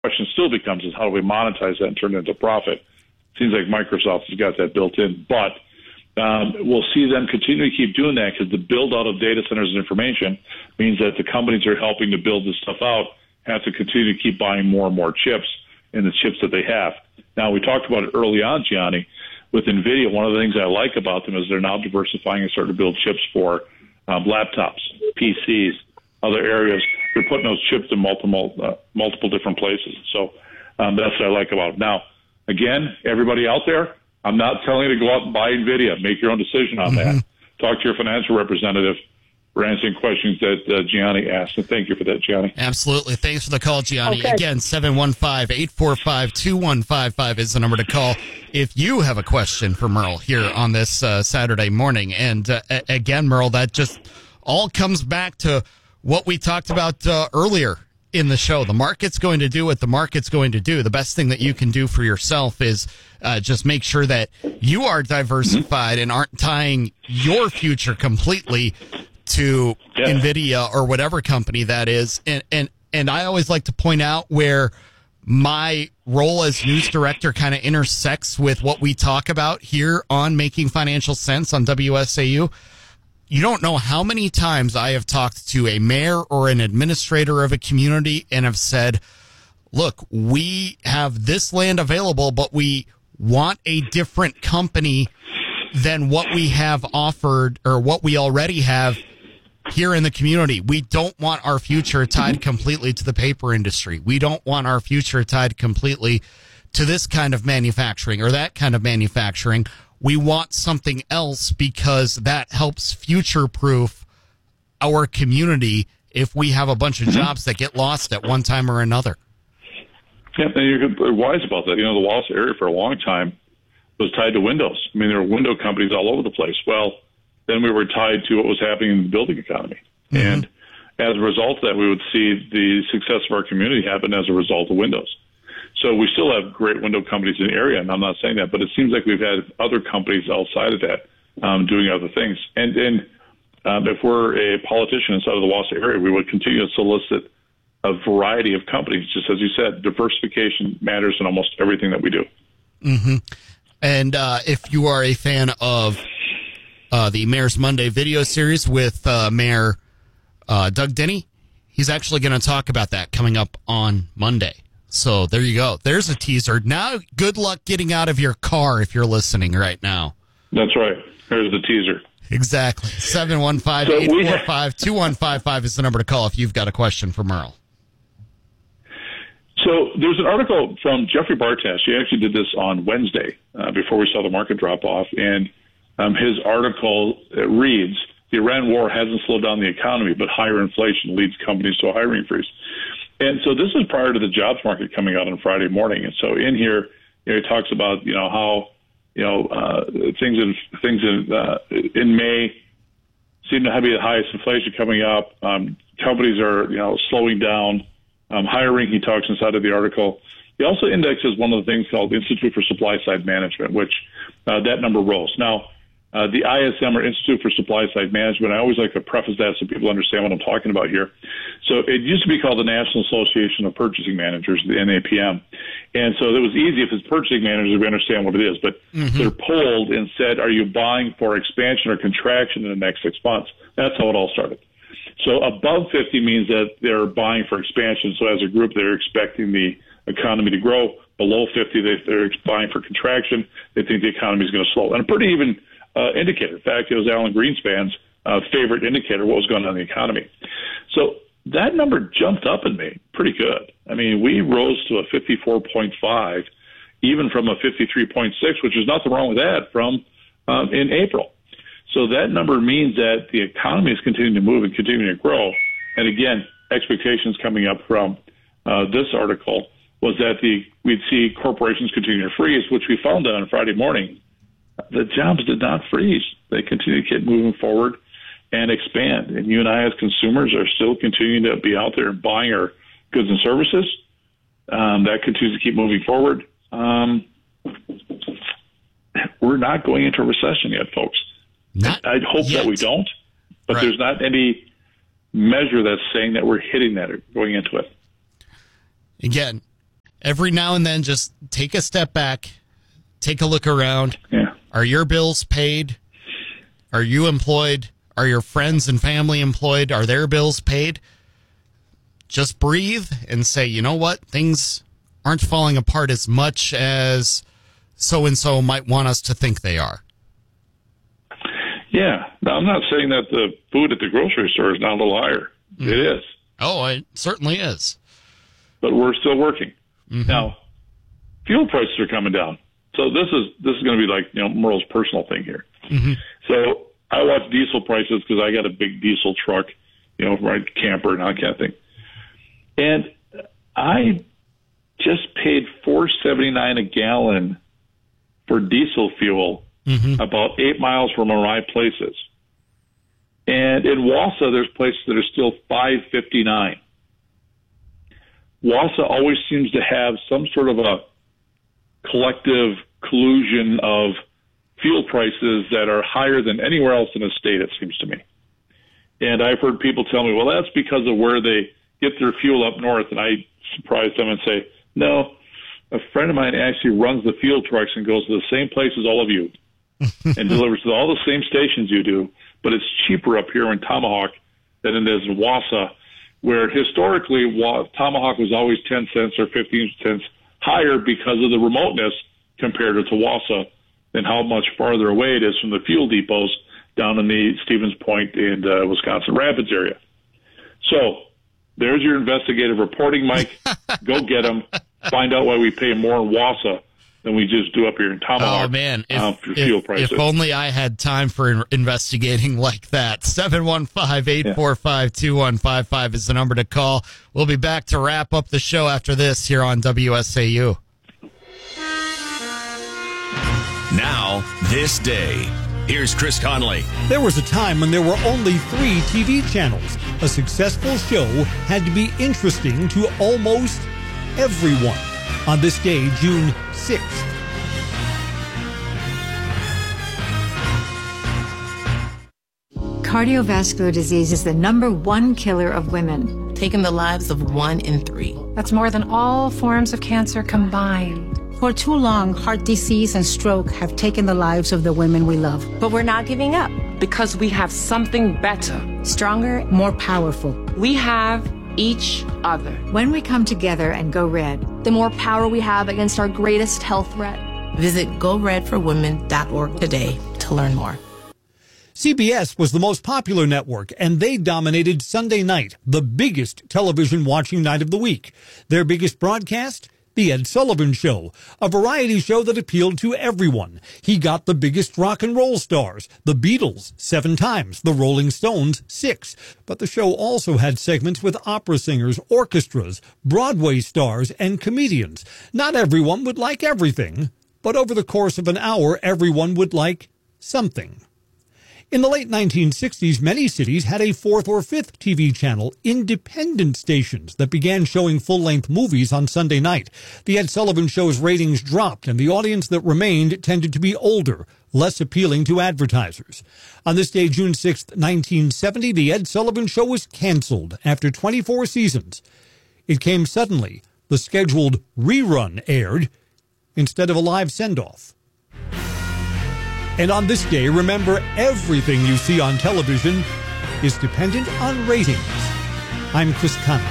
question still becomes is how do we monetize that and turn it into profit? Seems like Microsoft has got that built in, but we'll see them continue to keep doing that because the build out of data centers and information means that the companies that are helping to build this stuff out have to continue to keep buying more and more chips in the chips that they have. Now, we talked about it early on, Gianni, with NVIDIA. One of the things I like about them is they're now diversifying and starting to build chips for laptops, PCs, other areas. They're putting those chips in multiple different places. So that's what I like about it. Now, again, everybody out there, I'm not telling you to go out and buy NVIDIA. Make your own decision on that. Talk to your financial representative. We're answering questions that Gianni asked. And thank you for that, Gianni. Absolutely. Thanks for the call, Gianni. Okay. Again, 715-845-2155 is the number to call if you have a question for Merle here on this Saturday morning. And again, Merle, that just all comes back to what we talked about earlier in the show. The market's going to do what the market's going to do. The best thing that you can do for yourself is just make sure that you are diversified and aren't tying your future completely to NVIDIA or whatever company that is. And I always like to point out where my role as news director kind of intersects with what we talk about here on Making Financial Sense on WSAU. You don't know how many times I have talked to a mayor or an administrator of a community and have said, look, we have this land available, but we want a different company than what we have offered or what we already have here in the community. We don't want our future tied completely to the paper industry. We don't want our future tied completely to this kind of manufacturing or that kind of manufacturing. We want something else because that helps future-proof our community if we have a bunch of jobs that get lost at one time or another. Yeah, and you're wise about that. You know, the Wausau area for a long time was tied to windows. I mean, there were window companies all over the place. Well, then we were tied to what was happening in the building economy. And as a result of that, we would see the success of our community happen as a result of windows. So we still have great window companies in the area, and I'm not saying that, but it seems like we've had other companies outside of that doing other things. And if we're a politician inside of the Wausau area, we would continue to solicit a variety of companies. Just as you said, diversification matters in almost everything that we do. And if you are a fan of the Mayor's Monday video series with Mayor Doug Denny, he's actually going to talk about that coming up on Monday. So there you go. There's a teaser. Now, good luck getting out of your car if you're listening right now. That's right. There's the teaser. Exactly. 715-845-2155 is the number to call if you've got a question for Merle. So there's an article from Jeffrey Bartash. He actually did this on Wednesday before we saw the market drop off. And his article reads, the Iran war hasn't slowed down the economy, but higher inflation leads companies to a hiring freeze. And so this is prior to the jobs market coming out on Friday morning. And so in here, he talks about, how, things in May seem to be the highest inflation coming up. Companies are, slowing down. Hiring, he talks inside of the article. He also indexes one of the things called Institute for Supply Side Management, which that number rose. Now, the ISM, or Institute for Supply Side Management, I always like to preface that so people understand what I'm talking about here. So it used to be called the National Association of Purchasing Managers, the NAPM. And so it was easy if it's purchasing managers, we understand what it is. But they're polled and said, are you buying for expansion or contraction in the next 6 months? That's how it all started. So above 50 means that they're buying for expansion. So as a group, they're expecting the economy to grow. Below 50, they're buying for contraction. They think the economy is going to slow. And a pretty even indicator. In fact, it was Alan Greenspan's favorite indicator, what was going on in the economy. So that number jumped up in me pretty good. I mean, we rose to a 54.5, even from a 53.6, which is nothing wrong with that, from in April. So that number means that the economy is continuing to move and continuing to grow. And again, expectations coming up from this article was that we'd see corporations continue to freeze, which we found out on Friday morning. The jobs did not freeze. They continue to keep moving forward and expand. And you and I as consumers are still continuing to be out there and buying our goods and services. That continues to keep moving forward. We're not going into a recession yet, folks. I'd hope that we don't, but there's not any measure that's saying that we're hitting that or going into it. Again, Every now and then, just take a step back, take a look around. Yeah. Are your bills paid? Are you employed? Are your friends and family employed? Are their bills paid? Just breathe and say, you know what? Things aren't falling apart as much as so-and-so might want us to think they are. Yeah. Now, I'm not saying that the food at the grocery store is not a little higher. It is. Oh, it certainly is. But we're still working. Now, fuel prices are coming down. So this is going to be like, Merle's personal thing here. So I watch diesel prices because I got a big diesel truck, my camper and that kind of thing. And I just paid $4.79 a gallon for diesel fuel about 8 miles from where my place is. And in Wausau, there's places that are still $5.59. Wausau always seems to have some sort of a collective collusion of fuel prices that are higher than anywhere else in the state, it seems to me. And I've heard people tell me, well, that's because of where they get their fuel up north. And I surprise them and say, no, a friend of mine actually runs the fuel trucks and goes to the same place as all of you and delivers to all the same stations you do. But it's cheaper up here in Tomahawk than it is in Wausau, where historically Tomahawk was always 10 cents or 15 cents higher because of the remoteness compared to Wausau and how much farther away it is from the fuel depots down in the Stevens Point and Wisconsin Rapids area. So there's your investigative reporting, Mike. Go get them. Find out why we pay more in Wausau than we just do up here in Tomahawk. Oh, man. For fuel prices. If only I had time for investigating like that. 715-845-2155 is the number to call. We'll be back to wrap up the show after this here on WSAU. Now, this day. Here's Chris Conley. There was a time when there were only 3 TV channels. A successful show had to be interesting to almost everyone. On this day, June 6th. Cardiovascular disease is the #1 killer of women, taking the lives of 1 in 3. That's more than all forms of cancer combined. For too long, heart disease and stroke have taken the lives of the women we love. But we're not giving up because we have something better, stronger, more powerful. We have each other. When we come together and go red, the more power we have against our greatest health threat. Visit GoRedForWomen.org today to learn more. CBS was the most popular network, and they dominated Sunday night, the biggest television watching night of the week. Their biggest broadcast? The Ed Sullivan Show, a variety show that appealed to everyone. He got the biggest rock and roll stars, the Beatles 7 times, the Rolling Stones 6. But the show also had segments with opera singers, orchestras, Broadway stars, and comedians. Not everyone would like everything, but over the course of an hour, everyone would like something. In the late 1960s, many cities had a 4th or 5th TV channel, independent stations that began showing full-length movies on Sunday night. The Ed Sullivan Show's ratings dropped, and the audience that remained tended to be older, less appealing to advertisers. On this day, June 6, 1970, The Ed Sullivan Show was canceled after 24 seasons. It came suddenly. The scheduled rerun aired instead of a live send-off. And on this day, remember, everything you see on television is dependent on ratings. I'm Chris Conley.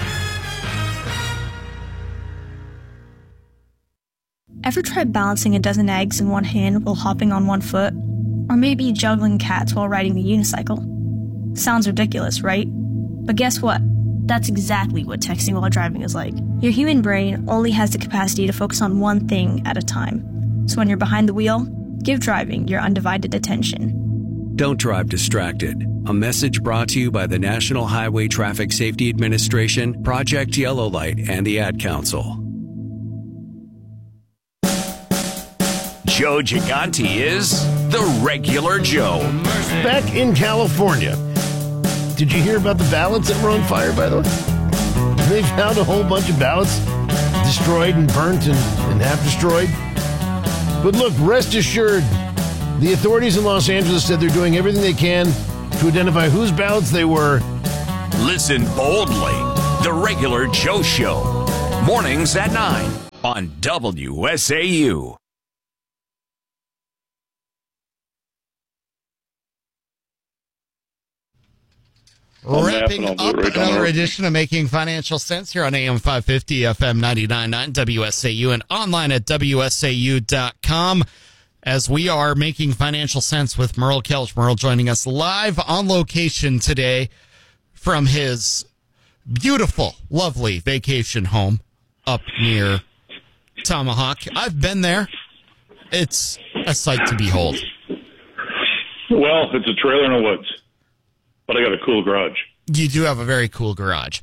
Ever tried balancing a dozen eggs in one hand while hopping on one foot? Or maybe juggling cats while riding a unicycle? Sounds ridiculous, right? But guess what? That's exactly what texting while driving is like. Your human brain only has the capacity to focus on one thing at a time. So when you're behind the wheel, give driving your undivided attention. Don't drive distracted. A message brought to you by the National Highway Traffic Safety Administration, Project Yellow Light, and the Ad Council. Joe Gigante is the Regular Joe. Back in California. Did you hear about the ballots that were on fire, by the way? They found a whole bunch of ballots destroyed and burnt and half destroyed. But look, rest assured, the authorities in Los Angeles said they're doing everything they can to identify whose ballots they were. Listen boldly. The Regular Joe Show. Mornings at 9. on WSAU. Wrapping up another edition of Making Financial Sense here on AM 550, FM 99.9, WSAU, and online at WSAU.com as we are making financial sense with Merle Kelch. Merle joining us live on location today from his beautiful, lovely vacation home up near Tomahawk. I've been there. It's a sight to behold. Well, it's a trailer in the woods. But I got a cool garage. You do have a very cool garage.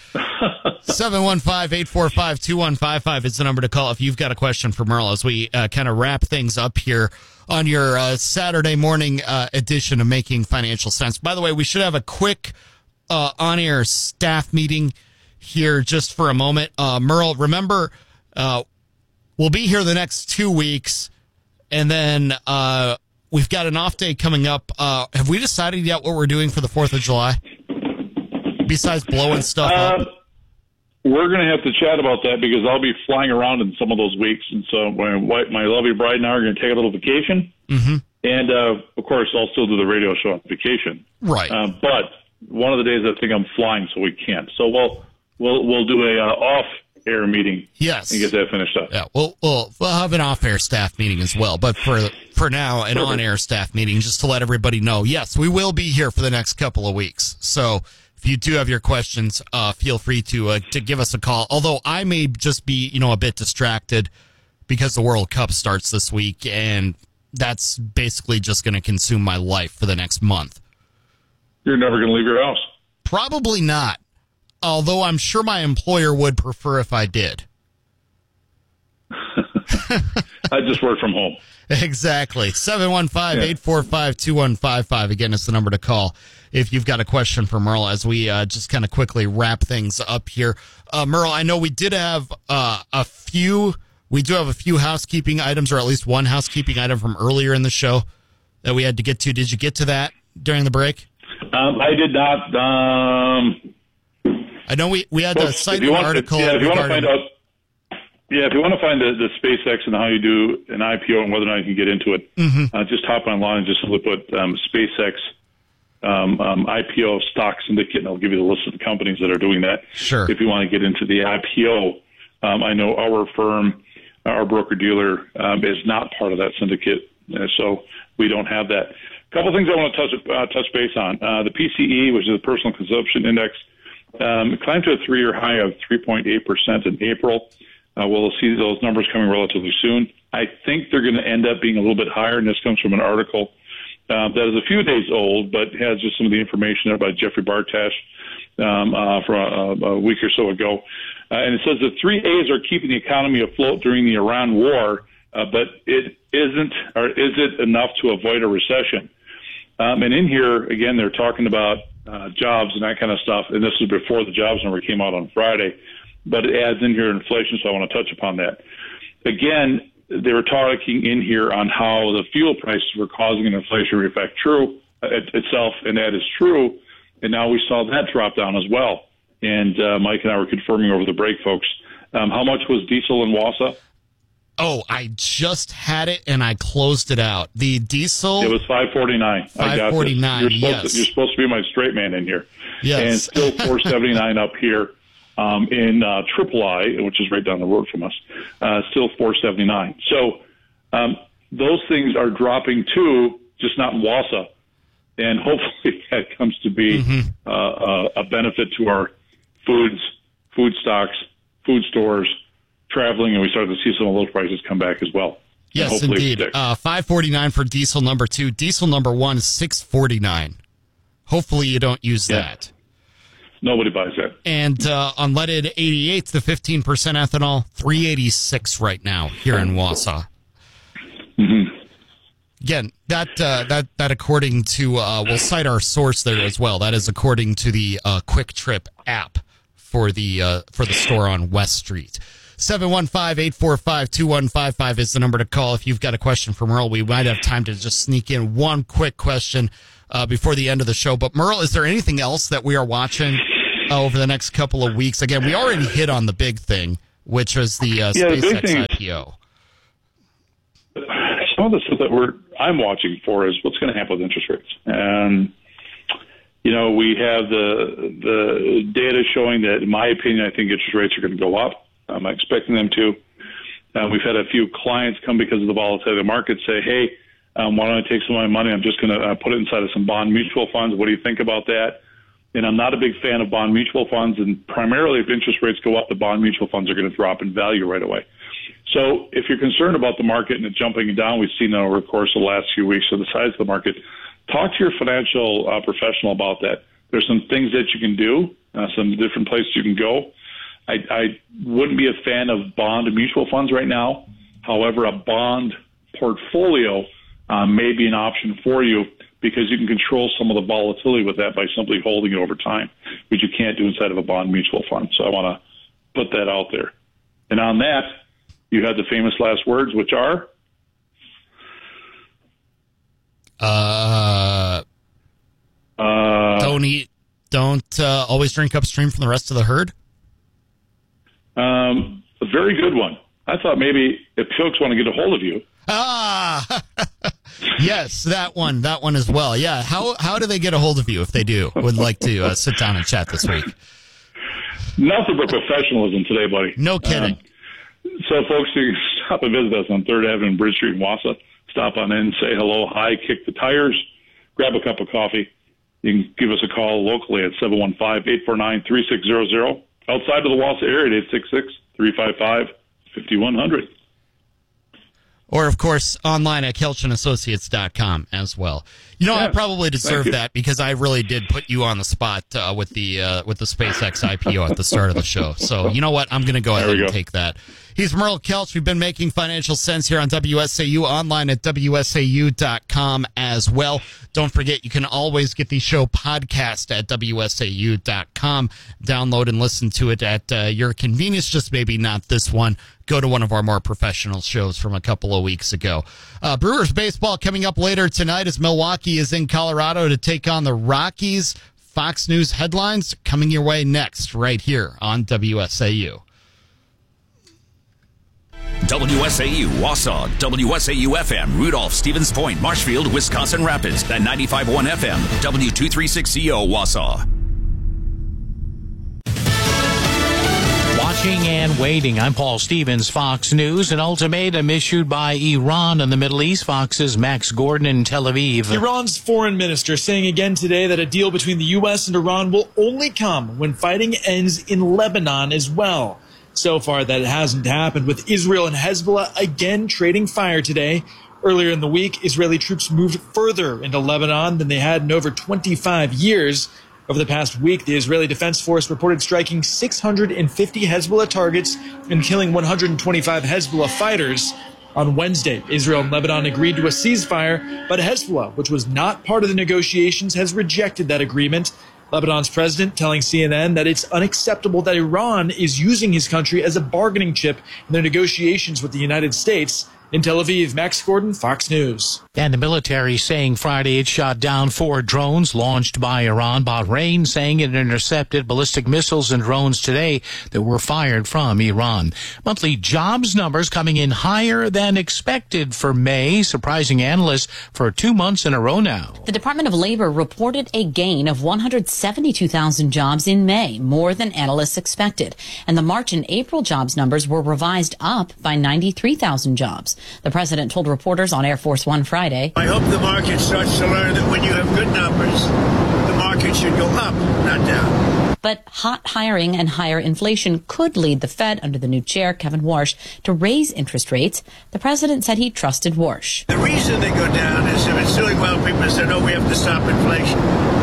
715-845-2155 is the number to call if you've got a question for Merle as we kind of wrap things up here on your Saturday morning edition of Making Financial Sense. By the way, we should have a quick on-air staff meeting here just for a moment. Merle, remember, we'll be here the next 2 weeks, and then we've got an off day coming up. Have we decided yet what we're doing for the 4th of July? Besides blowing stuff up? We're going to have to chat about that because I'll be flying around in some of those weeks. And so my lovely bride and I are going to take a little vacation. Mm-hmm. And, of course, I'll still do the radio show on vacation. Right. But one of the days I think I'm flying, so we can't. So we'll do a off-air meeting. Yes. And get that finished up. Yeah, we'll have an off-air staff meeting as well. But for now, an on-air staff meeting just to let everybody know, yes, we will be here for the next couple of weeks. So if you do have your questions, feel free to give us a call. Although I may just be, a bit distracted because the World Cup starts this week, and that's basically just going to consume my life for the next month. You're never going to leave your house? Probably not. Although I'm sure my employer would prefer if I did. I just work from home. Exactly. 715-845-2155. Again, it's the number to call if you've got a question for Merle as we just kind of quickly wrap things up here. Merle, I know we did have a few housekeeping items, or at least one housekeeping item from earlier in the show that we had to get to. Did you get to that during the break? I did not. I know we had to cite an article. If you want to find out. Yeah, if you want to find the SpaceX and how you do an IPO and whether or not you can get into it, just hop online and just simply put SpaceX IPO stock syndicate, and I'll give you the list of the companies that are doing that. Sure. If you want to get into the IPO, I know our firm, our broker-dealer, is not part of that syndicate, so we don't have that. A couple of things I want to touch base on. The PCE, which is the Personal Consumption Index, climbed to a 3-year high of 3.8% in April. We'll see those numbers coming relatively soon. I think they're going to end up being a little bit higher, and this comes from an article that is a few days old, but has just some of the information there by Jeffrey Bartash from a week or so ago. And it says the 3 A's are keeping the economy afloat during the Iran war, but it isn't, or is it enough to avoid a recession? And in here, again, they're talking about jobs and that kind of stuff, and this is before the jobs number came out on Friday. But it adds in here inflation, so I want to touch upon that. Again, they were talking in here on how the fuel prices were causing an inflationary effect itself, and that is true. And now we saw that drop down as well. And Mike and I were confirming over the break, folks. How much was diesel in Wausau? Oh, I just had it, and I closed it out. The diesel... It was $5.49. $5.49, yes. You're supposed to be my straight man in here. Yes. And still $4.79 up here. In Triple I, which is right down the road from us, still $4.79. So those things are dropping too, just not in Wausau. And hopefully that comes to be a benefit to our food stocks, food stores, traveling, and we start to see some of those prices come back as well. Yes, indeed. $5.49 for diesel number 2. Diesel number 1 is $6.49. Hopefully you don't use that. Nobody buys that. And unleaded 88 to 15% ethanol, $3.86 right now here in Wausau. Mm-hmm. Again, that according to we'll cite our source there as well. That is according to the Quick Trip app for the store on West Street. 715-845-2155 is the number to call if you've got a question for Merle. We might have time to just sneak in one quick question before the end of the show. But Merle, is there anything else that we are watching over the next couple of weeks? Again, we already hit on the big thing which was the SpaceX IPO. Some of the stuff that I'm watching for is what's going to happen with interest rates. And, we have the data showing that, in my opinion, I think interest rates are going to go up. I'm expecting them to. We've had a few clients come because of the volatility of the market say, hey, why don't I take some of my money? I'm just going to put it inside of some bond mutual funds. What do you think about that? And I'm not a big fan of bond mutual funds. And primarily, if interest rates go up, the bond mutual funds are going to drop in value right away. So if you're concerned about the market and it jumping down, we've seen that over the course of the last few weeks, so the size of the market, talk to your financial professional about that. There's some things that you can do, some different places you can go. I wouldn't be a fan of bond mutual funds right now. However, a bond portfolio may be an option for you because you can control some of the volatility with that by simply holding it over time, which you can't do inside of a bond mutual fund. So I want to put that out there. And on that, you had the famous last words, which are? Don't always drink upstream from the rest of the herd? A very good one. I thought maybe if folks want to get a hold of you. Yes, that one as well. Yeah. How do they get a hold of you if they would like to sit down and chat this week? Nothing but professionalism today, buddy. No kidding. So, folks, you can stop and visit us on 3rd Avenue and Bridge Street in Wausau. Stop on in, say hello, hi, kick the tires, grab a cup of coffee. You can give us a call locally at 715-849-3600. Outside of the Wausau area at 866-355-5100. Or, of course, online at KelchAssociates.com as well. I probably deserve that because I really did put you on the spot with the SpaceX IPO at the start of the show. So, you know what? I'm going to go ahead and take that. He's Merle Kelch. We've been making financial sense here on WSAU, online at WSAU.com as well. Don't forget, you can always get the show podcast at WSAU.com. Download and listen to it at your convenience, just maybe not this one. Go to one of our more professional shows from a couple of weeks ago. Brewers baseball coming up later tonight as Milwaukee is in Colorado to take on the Rockies. Fox News headlines coming your way next right here on WSAU. WSAU, Wausau, WSAU-FM, Rudolph, Stevens Point, Marshfield, Wisconsin Rapids, and 95.1 FM, W236CO, Wausau. Watching and waiting. I'm Paul Stevens, Fox News. An ultimatum issued by Iran in the Middle East. Fox's Max Gordon in Tel Aviv. Iran's foreign minister saying again today that a deal between the U.S. and Iran will only come when fighting ends in Lebanon as well. So far, that hasn't happened, with Israel and Hezbollah again trading fire today. Earlier in the week, Israeli troops moved further into Lebanon than they had in over 25 years. Over the past week, the Israeli Defense Force reported striking 650 Hezbollah targets and killing 125 Hezbollah fighters. On Wednesday, Israel and Lebanon agreed to a ceasefire, but Hezbollah, which was not part of the negotiations, has rejected that agreement. Lebanon's president telling CNN that it's unacceptable that Iran is using his country as a bargaining chip in their negotiations with the United States. In Tel Aviv, Max Gordon, Fox News. And the military saying Friday it shot down 4 drones launched by Iran. Bahrain saying it intercepted ballistic missiles and drones today that were fired from Iran. Monthly jobs numbers coming in higher than expected for May, surprising analysts for 2 months in a row now. The Department of Labor reported a gain of 172,000 jobs in May, more than analysts expected. And the March and April jobs numbers were revised up by 93,000 jobs. The president told reporters on Air Force One Friday, I hope the market starts to learn that when you have good numbers, the market should go up, not down. But hot hiring and higher inflation could lead the Fed under the new chair, Kevin Warsh, to raise interest rates. The president said he trusted Warsh. The reason they go down is if it's doing well, people say, no, we have to stop inflation.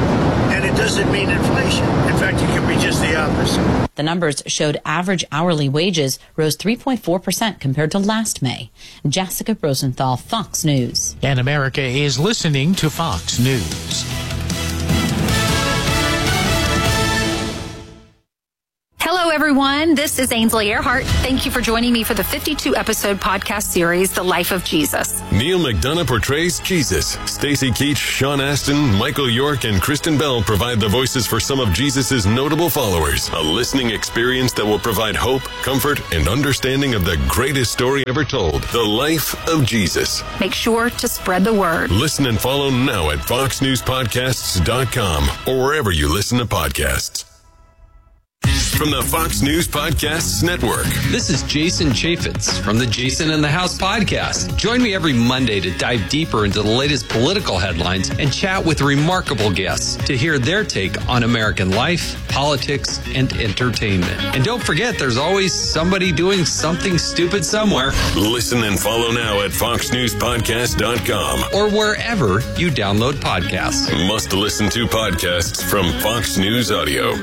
And it doesn't mean inflation. In fact, it can be just the opposite. The numbers showed average hourly wages rose 3.4% compared to last May. Jessica Rosenthal, Fox News. And America is listening to Fox News. Hello, everyone. everyone. This is Ainsley Earhart. Thank you for joining me for the 52-episode podcast series, The Life of Jesus. Neil McDonough portrays Jesus. Stacey Keach, Sean Astin, Michael York, and Kristen Bell provide the voices for some of Jesus' notable followers. A listening experience that will provide hope, comfort, and understanding of the greatest story ever told, The Life of Jesus. Make sure to spread the word. Listen and follow now at foxnewspodcasts.com or wherever you listen to podcasts. From the Fox News Podcasts Network. This is Jason Chaffetz from the Jason in the House podcast. Join me every Monday to dive deeper into the latest political headlines and chat with remarkable guests to hear their take on American life, politics, and entertainment. And don't forget, there's always somebody doing something stupid somewhere. Listen and follow now at foxnewspodcast.com or wherever you download podcasts. Must listen to podcasts from Fox News Audio.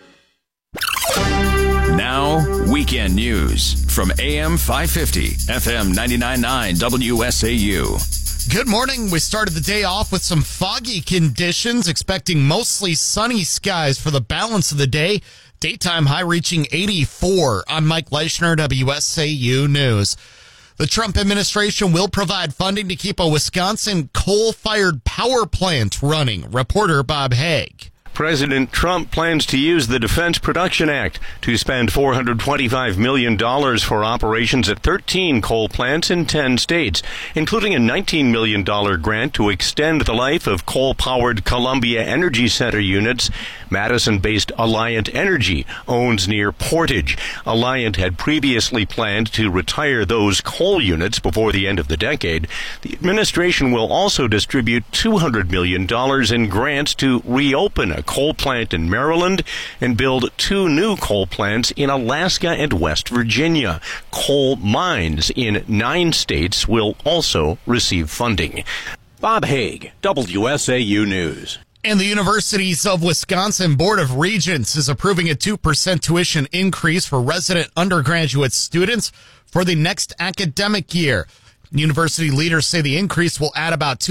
Now, weekend news from AM 550, FM 99.9 WSAU. Good morning. We started the day off with some foggy conditions, expecting mostly sunny skies for the balance of the day. Daytime high reaching 84. I'm Mike Leischner, WSAU News. The Trump administration will provide funding to keep a Wisconsin coal-fired power plant running. Reporter Bob Haig. President Trump plans to use the Defense Production Act to spend $425 million for operations at 13 coal plants in 10 states, including a $19 million grant to extend the life of coal-powered Columbia Energy Center units Madison-based Alliant Energy owns near Portage. Alliant had previously planned to retire those coal units before the end of the decade. The administration will also distribute $200 million in grants to reopen a coal plant in Maryland and build 2 new coal plants in Alaska and West Virginia. Coal mines in 9 states will also receive funding. Bob Haig, WSAU News. And the Universities of Wisconsin Board of Regents is approving a 2% tuition increase for resident undergraduate students for the next academic year. University leaders say the increase will add about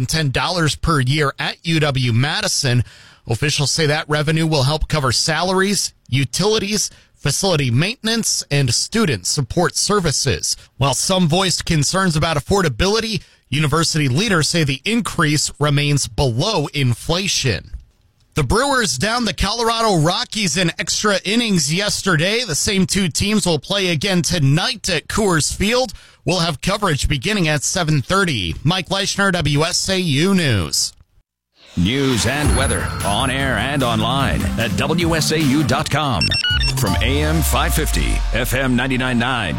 $210 per year at UW-Madison. Officials say that revenue will help cover salaries, utilities, facility maintenance, and student support services. While some voiced concerns about affordability, university leaders say the increase remains below inflation. The Brewers downed the Colorado Rockies in extra innings yesterday. The same 2 teams will play again tonight at Coors Field. We'll have coverage beginning at 7:30. Mike Leischner, WSAU News. News and weather on air and online at WSAU.com. From AM 550, FM 99.9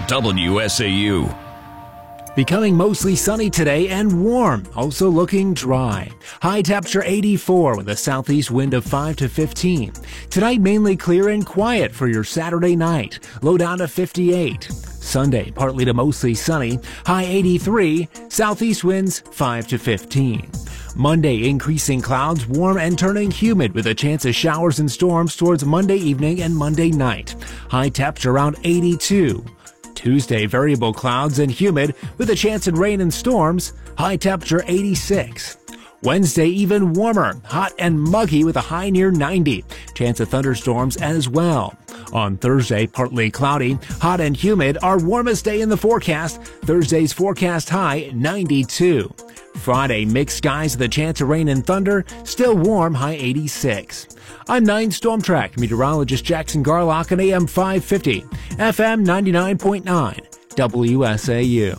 WSAU. Becoming mostly sunny today and warm, also looking dry. High temperature 84 with a southeast wind of 5 to 15. Tonight mainly clear and quiet for your Saturday night. Low down to 58. Sunday partly to mostly sunny. High 83. Southeast winds 5 to 15. Monday increasing clouds, warm and turning humid with a chance of showers and storms towards Monday evening and Monday night. High temperature around 82. Tuesday, variable clouds and humid with a chance of rain and storms, high temperature 86. Wednesday, even warmer, hot and muggy with a high near 90. Chance of thunderstorms as well. On Thursday, partly cloudy, hot and humid, our warmest day in the forecast. Thursday's forecast high 92. Friday, mixed skies with a chance of rain and thunder, still warm, high 86. I'm 9 Storm Track meteorologist Jackson Garlock on AM 550, FM 99.9, WSAU.